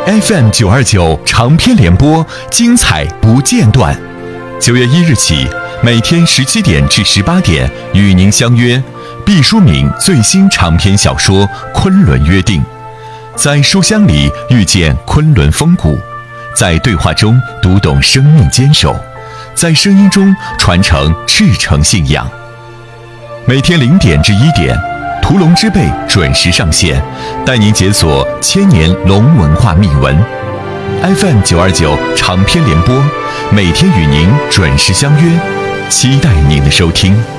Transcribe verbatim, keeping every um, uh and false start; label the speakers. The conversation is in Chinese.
Speaker 1: F M 九二九长篇联播，精彩不间断。九月一日起，每天十七点至十八点，与您相约毕淑敏最新长篇小说《昆仑约定》，在书香里遇见昆仑风骨，在对话中读懂生命坚守，在声音中传承赤诚信仰。每天零点至一点，屠龙之辈准时上线，带您解锁千年龙文化秘闻。F M 九二九长篇联播，每天与您准时相约，期待您的收听。